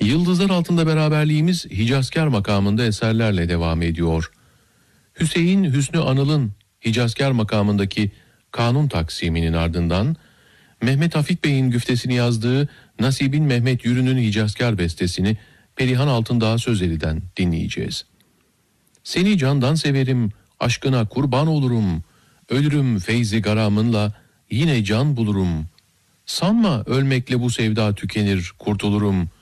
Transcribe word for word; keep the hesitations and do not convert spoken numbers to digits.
Yıldızlar altında beraberliğimiz Hicazkar makamında eserlerle devam ediyor. Hüseyin Hüsnü Anıl'ın Hicazkar makamındaki kanun taksiminin ardından Mehmet Hafit Bey'in güftesini yazdığı Nasibin Mehmet Yürü'nün Hicazkar bestesini Perihan Altındağ Sözeli'den dinleyeceğiz. Seni candan severim, aşkına kurban olurum, ölürüm feyzi garamınla, yine can bulurum. Sanma ölmekle bu sevda tükenir, kurtulurum.